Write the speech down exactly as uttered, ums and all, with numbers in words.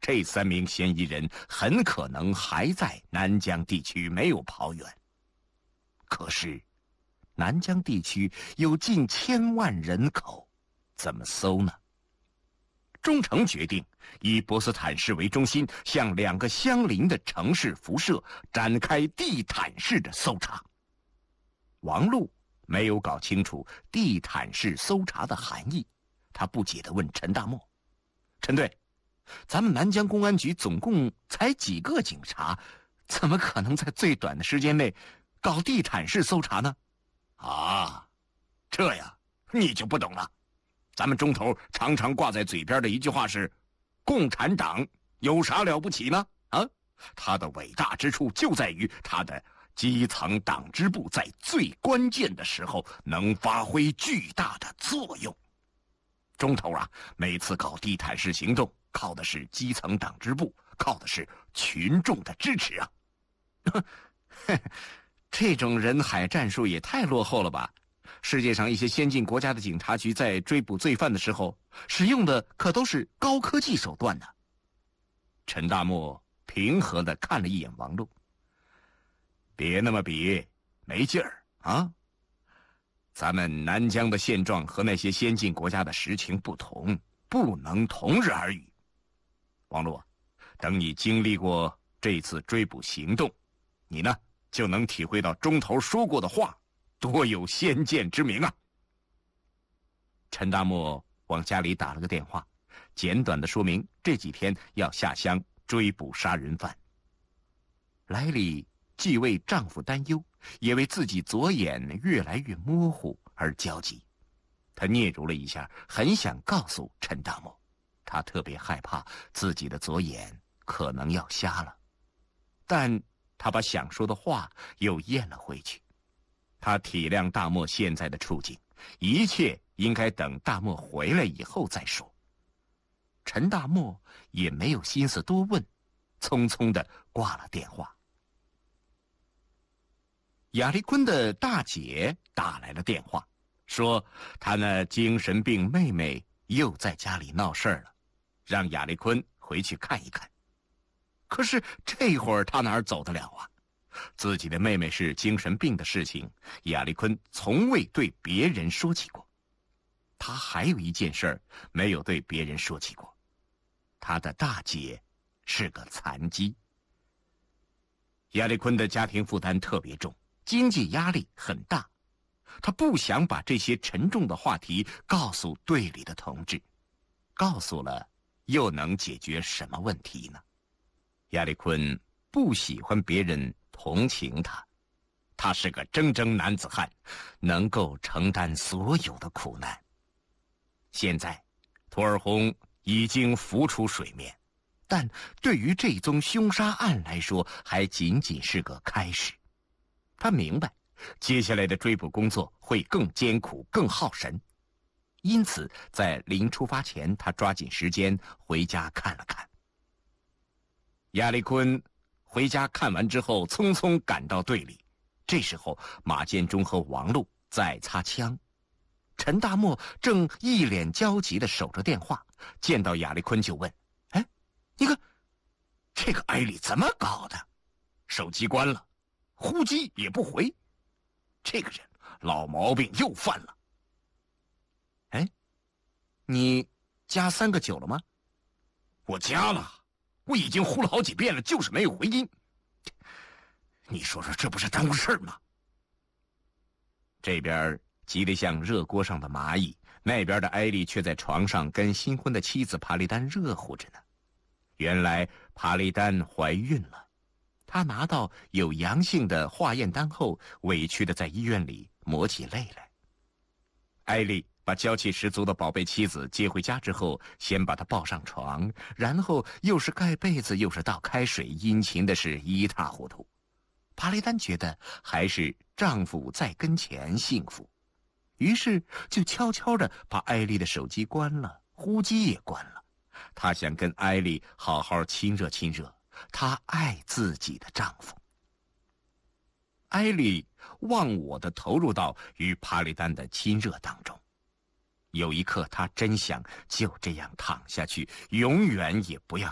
这三名嫌疑人很可能还在南疆地区，没有跑远。可是，南疆地区有近千万人口，怎么搜呢？中城决定以波斯坦市为中心，向两个相邻的城市辐射，展开地毯式的搜查。王璐没有搞清楚地毯式搜查的含义，他不解地问陈大漠：“陈队，咱们南疆公安局总共才几个警察，怎么可能在最短的时间内搞地毯式搜查呢？”啊，这呀，你就不懂了。咱们中头常常挂在嘴边的一句话是：“共产党有啥了不起呢？”啊，它的伟大之处就在于它的基层党支部在最关键的时候能发挥巨大的作用。中头啊，每次搞地毯式行动，靠的是基层党支部，靠的是群众的支持啊。这种人海战术也太落后了吧！世界上一些先进国家的警察局在追捕罪犯的时候，使用的可都是高科技手段呢。陈大漠平和地看了一眼王璐：“别那么比，没劲儿啊！咱们南疆的现状和那些先进国家的实情不同，不能同日而语。王璐，等你经历过这次追捕行动，你呢就能体会到中头说过的话多有先见之明啊！”陈大漠往家里打了个电话，简短的说明这几天要下乡追捕杀人犯。莱里既为丈夫担忧，也为自己左眼越来越模糊而焦急。他嗫嚅了一下，很想告诉陈大漠，他特别害怕自己的左眼可能要瞎了，但他把想说的话又咽了回去。他体谅大漠现在的处境，一切应该等大漠回来以后再说。陈大漠也没有心思多问，匆匆地挂了电话。亚丽坤的大姐打来了电话，说她那精神病妹妹又在家里闹事儿了，让亚丽坤回去看一看。可是这会儿她哪儿走得了啊？自己的妹妹是精神病的事情，亚丽坤从未对别人说起过。她还有一件事儿没有对别人说起过，她的大姐是个残疾。亚丽坤的家庭负担特别重，经济压力很大，她不想把这些沉重的话题告诉队里的同志，告诉了又能解决什么问题呢？亚丽坤不喜欢别人同情他，他是个铮铮男子汉，能够承担所有的苦难。现在涂尔洪已经浮出水面，但对于这宗凶杀案来说还仅仅是个开始。他明白接下来的追捕工作会更艰苦更耗神，因此在临出发前，他抓紧时间回家看了看。亚丽坤回家看完之后，匆匆赶到队里。这时候，马建忠和王璐在擦枪，陈大漠正一脸焦急地守着电话，见到亚丽坤就问：“哎，你看，这个艾丽怎么搞的？手机关了，呼机也不回，这个人老毛病又犯了。哎，你加三个九了吗？”“我加了。我已经呼了好几遍了，就是没有回音。你说说，这不是耽误事儿吗？”这边急得像热锅上的蚂蚁，那边的艾丽却在床上跟新婚的妻子帕丽丹热乎着呢。原来帕丽丹怀孕了，她拿到有阳性的化验单后，委屈的在医院里抹起泪来。艾丽把娇气十足的宝贝妻子接回家之后，先把她抱上床，然后又是盖被子又是倒开水，殷勤的是一塌糊涂。帕雷丹觉得还是丈夫在跟前幸福，于是就悄悄地把艾丽的手机关了，呼机也关了。她想跟艾丽好好亲热亲热，她爱自己的丈夫。艾丽忘我地投入到与帕雷丹的亲热当中。有一刻，她真想就这样躺下去，永远也不要